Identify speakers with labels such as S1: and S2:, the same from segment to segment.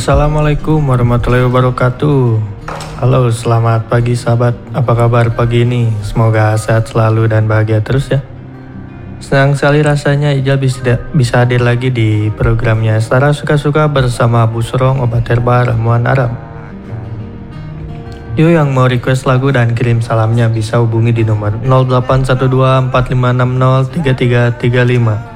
S1: Assalamualaikum warahmatullahi wabarakatuh. Halo, selamat pagi sahabat. Apa kabar pagi ini? Semoga sehat selalu dan bahagia terus ya. Senang sekali rasanya Ijal bisa hadir lagi di programnya Setara Suka-Suka bersama Bu Surong Obat Herbal Ramuan Aram. Yuk, yang mau request lagu dan kirim salamnya bisa hubungi di nomor 081245603335.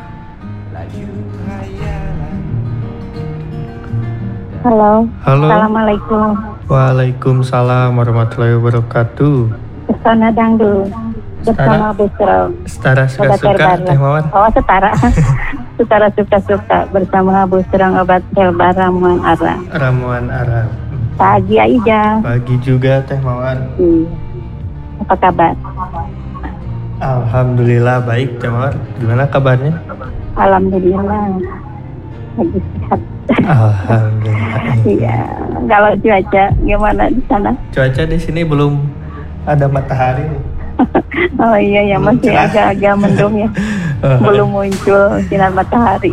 S2: Halo.
S1: Halo.
S2: Assalamualaikum.
S1: Waalaikumsalam warahmatullahi wabarakatuh.
S2: Pesona Dangdut bersama Bu Surong.
S1: Setara Suka-Suka Teh Mawar.
S2: Oh, setara. Setara Suka-Suka bersama Bu Surong Obat Herbal Ramuan Aram.
S1: Ramuan Aram.
S2: Pagi Aija.
S1: Pagi juga Teh Mawar.
S2: Apa kabar?
S1: Alhamdulillah baik Teh Mawar. Gimana kabarnya?
S2: Alhamdulillah. Lagi sehat.
S1: Alhamdulillah.
S2: Iya. Kalau cuaca gimana di sana?
S1: Cuaca di sini belum ada matahari.
S2: Oh iya ya, masih
S1: cerah.
S2: agak-agak mendung ya. Belum muncul sinar matahari.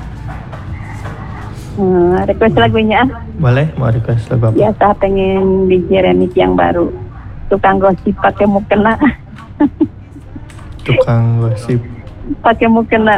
S2: Request lagunya?
S1: Boleh, mau request lagu apa?
S2: Biasa pengen DJ remix yang baru. Tukang gosip pakai mukena.
S1: Tukang gosip
S2: Pakai mukena.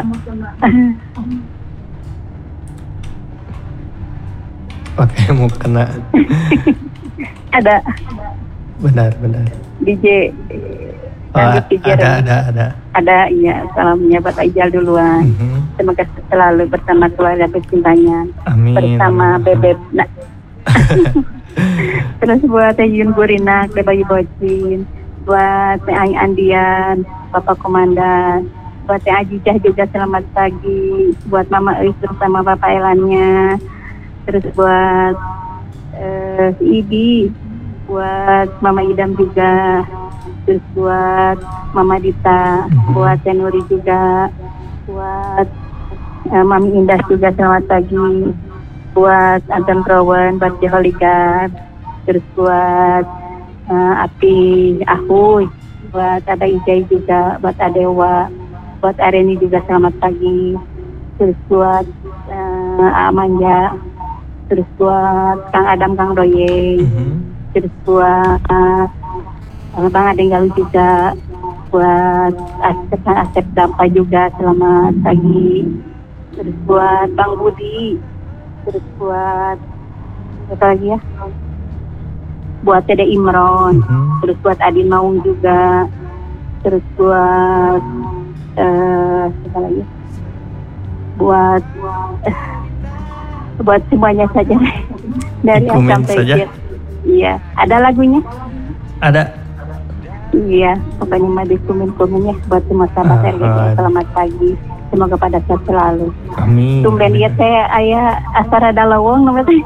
S1: pakai mukena.
S2: Ada
S1: Benar.
S2: DJ. DJ remix.
S1: Ada.
S2: Ada, iya. Salamnya buat Aijal duluan. Semoga selalu bersama keluarga tercintanya.
S1: Amin.
S2: Bersama Bebek. Nah. Terus buat Teh Yun Burina, Teh Bayu Bocin, buat Teh Aing Andian, Bapak Komandan, buat Teh Ajijah juga selamat pagi, buat Mama Eis bersama Bapak Elannya, terus buat Ibi, buat Mama Idam juga, terus buat Mama Dita, buat Teh Nuri juga, buat Mami Indah juga selamat pagi, buat Anton Rowan, buat Jeholigar, terus buat Api Ahuy, buat Ada Ijai juga, buat Adewa, buat Areni juga selamat pagi, terus buat Amanja, terus buat Kang Adam, Kang Doye, terus buat Bang Adenggal juga, buat Kang Asep Dampa juga selamat pagi, terus buat Bang Budi, terus buat apa lagi ya, buat Dede Imron, terus buat Adin Maung juga, terus buat apa lagi, buat semuanya saja dari A sampai Z. Iya, ada lagunya?
S1: Ada.
S2: Iya, pokoknya mah dikumin-kumin ya buat semua sahabat RGJ. Selamat pagi, semoga pada sehat selalu.
S1: Amin.
S2: Tumben dia teh aya asara dalawong nama teh.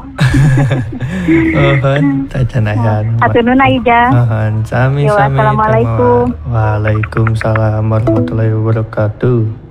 S1: Tacanayan.
S2: Hatur nuhun Aija.
S1: Sami.
S2: Assalamualaikum.
S1: Waalaikumsalam warahmatullahi wabarakatuh.